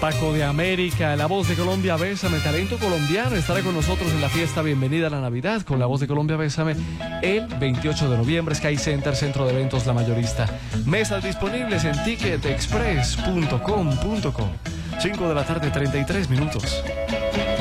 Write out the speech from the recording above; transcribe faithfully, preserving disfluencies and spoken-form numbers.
Paco de América, la voz de Colombia, Bésame, talento colombiano, estará con nosotros en la fiesta Bienvenida a la Navidad con la voz de Colombia, Bésame, el veintiocho de noviembre, Sky Center, Centro de Eventos La Mayorista. Mesas disponibles en ticket express punto com punto co. cinco de la tarde, treinta y tres minutos.